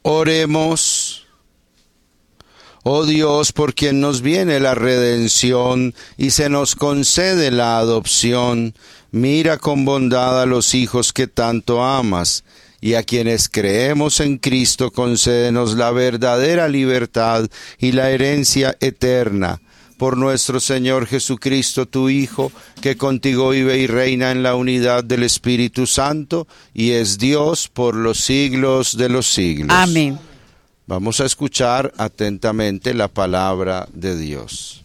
Oremos. Oh Dios, por quien nos viene la redención y se nos concede la adopción, mira con bondad a los hijos que tanto amas, y a quienes creemos en Cristo concédenos la verdadera libertad y la herencia eterna. Por nuestro Señor Jesucristo, tu Hijo, que contigo vive y reina en la unidad del Espíritu Santo, y es Dios por los siglos de los siglos. Amén. Vamos a escuchar atentamente la palabra de Dios.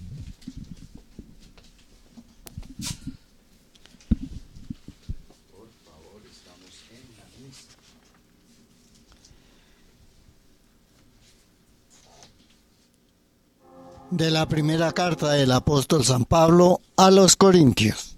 De la primera carta del apóstol San Pablo a los Corintios.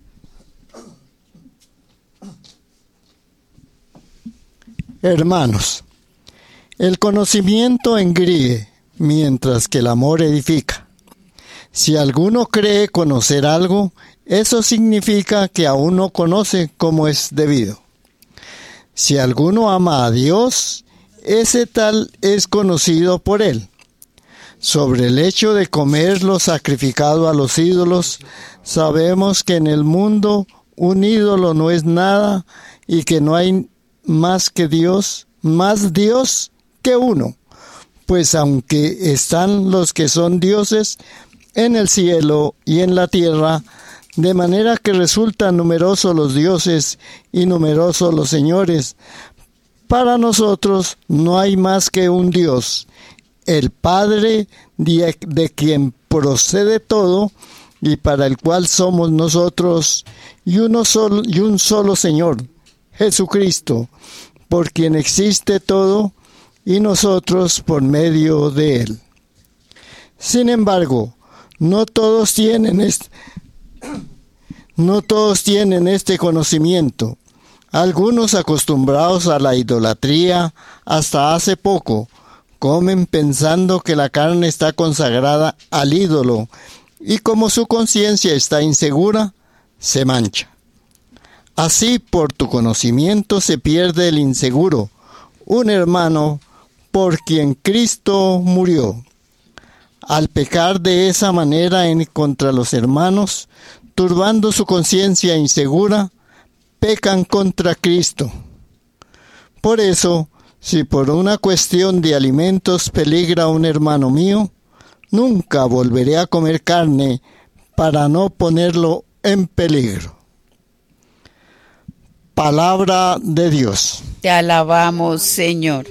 Hermanos, el conocimiento engríe, mientras que el amor edifica. Si alguno cree conocer algo, eso significa que aún no conoce como es debido. Si alguno ama a Dios, ese tal es conocido por él. Sobre el hecho de comer lo sacrificado a los ídolos, sabemos que en el mundo un ídolo no es nada y que no hay más Dios que uno. Pues aunque están los que son dioses en el cielo y en la tierra, de manera que resultan numerosos los dioses y numerosos los señores, para nosotros no hay más que un Dios, el Padre, de quien procede todo y para el cual somos nosotros, y un solo Señor, Jesucristo, por quien existe todo y nosotros por medio de él. Sin embargo, no todos tienen este conocimiento. Algunos, acostumbrados a la idolatría hasta hace poco, comen pensando que la carne está consagrada al ídolo, y como su conciencia está insegura, se mancha. Así, por tu conocimiento se pierde el inseguro, un hermano por quien Cristo murió. Al pecar de esa manera contra los hermanos, turbando su conciencia insegura, pecan contra Cristo. Por eso, si por una cuestión de alimentos peligra un hermano mío, nunca volveré a comer carne para no ponerlo en peligro. Palabra de Dios. Te alabamos, Señor.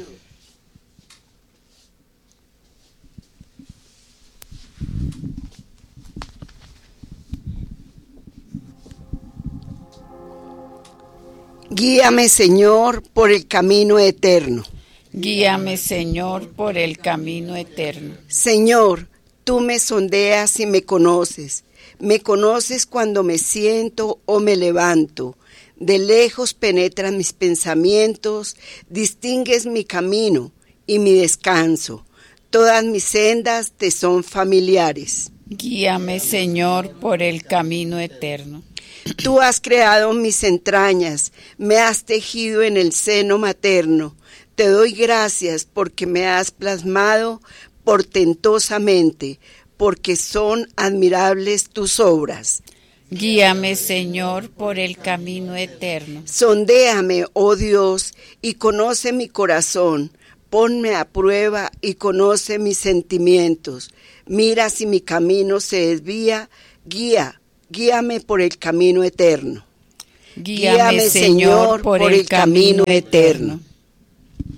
Guíame, Señor, por el camino eterno. Guíame, Señor, por el camino eterno. Señor, tú me sondeas y me conoces. Me conoces cuando me siento o me levanto. De lejos penetran mis pensamientos, distingues mi camino y mi descanso. Todas mis sendas te son familiares. Guíame, Señor, por el camino eterno. Tú has creado mis entrañas, me has tejido en el seno materno. Te doy gracias porque me has plasmado portentosamente, porque son admirables tus obras. Guíame, Señor, por el camino eterno. Sondéame, oh Dios, y conoce mi corazón. Ponme a prueba y conoce mis sentimientos. Mira si mi camino se desvía, guíame por el camino eterno. Guíame, Señor, por el camino eterno.